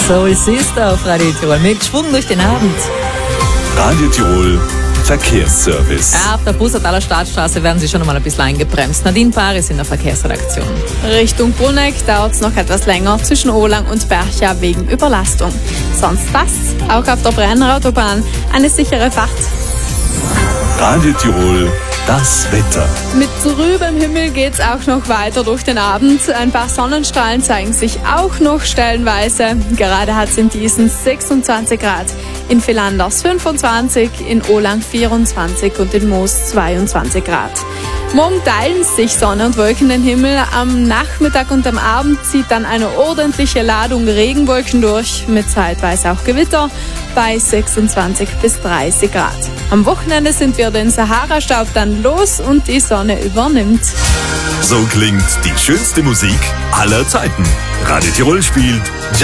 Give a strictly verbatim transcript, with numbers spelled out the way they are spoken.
Soul Sister auf Radio Tirol mit Schwung durch den Abend. Radio Tirol Verkehrsservice. Ja, auf der Bussertaler Stadtstraße werden Sie schon einmal ein bisschen eingebremst. Nadine Paris in der Verkehrsredaktion. Richtung Bruneck dauert es noch etwas länger zwischen Olang und Bercha wegen Überlastung. Sonst passt's. Auch auf der Brenner Autobahn eine sichere Fahrt. Radio Tirol, das Wetter. Mit trübem Himmel geht's auch noch weiter durch den Abend. Ein paar Sonnenstrahlen zeigen sich auch noch stellenweise. Gerade hat es in Diesen sechsundzwanzig Grad, in Villanders fünfundzwanzig, in Olang vierundzwanzig und in Moos zweiundzwanzig Grad. Morgen teilen sich Sonne und Wolken den Himmel. Am Nachmittag und am Abend zieht dann eine ordentliche Ladung Regenwolken durch, mit zeitweise auch Gewitter bei sechsundzwanzig bis dreißig Grad. Am Wochenende sind wir den Sahara-Staub dann los und die Sonne übernimmt. So klingt die schönste Musik aller Zeiten. Radio Tirol spielt